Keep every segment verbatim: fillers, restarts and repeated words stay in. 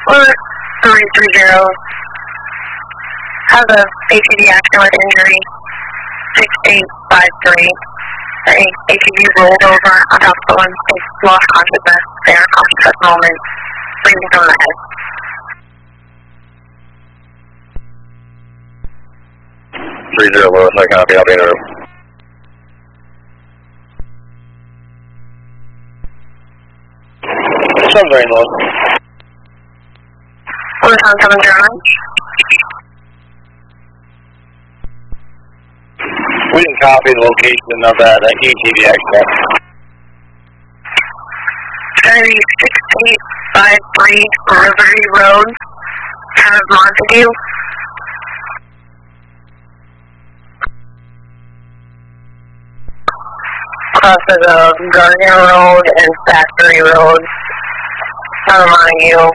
four three three zero has a A T V accident with injury, six eight five three. The A T V rolled over on top of someone. They lost consciousness. They are conscious at the moment, bleeding from the head. three zero Lewis, I copy, I'll be in the room. Sounds very low. Lewis on seven zero nine. We didn't copy the location of that uh, A T V accident. Gary six eight five three Rivery Road, town of Montague. Crosses of Gardner Road and Factory Road, town of Montague.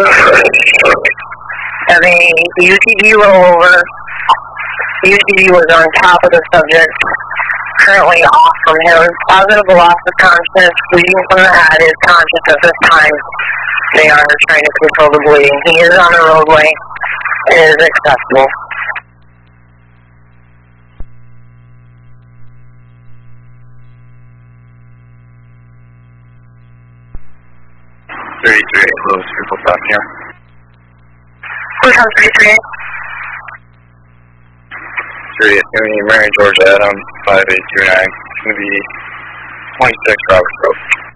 Have a U T V rollover. The U T V was on top of the subject, currently off from him. Positive loss of consciousness, bleeding from the head, is conscious at this time. They are trying to control the bleeding. He is on the roadway. It is accessible. thirty-three, Lewis, triple stop here. Who's on thirty-three? three, it's going to be Mary Georgia Adam, five eight two nine. It's going to be twenty-six Roberts Road.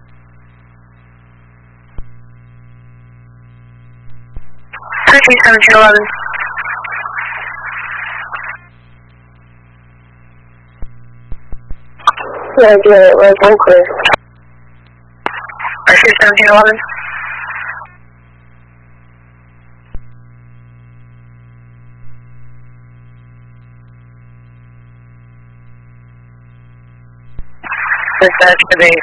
thirty-three seventeen eleven. Yeah, yeah, it was unclear. thirty-three seventeen eleven. Dispatch to base.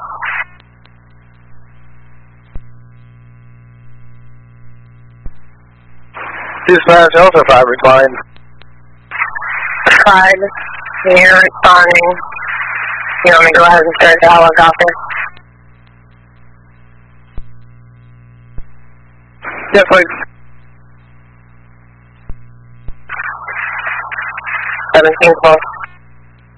Dispatch, Alpha five reclined. five, you're responding. You want me to go ahead and start the helicopter? Yes, please. seventeen close.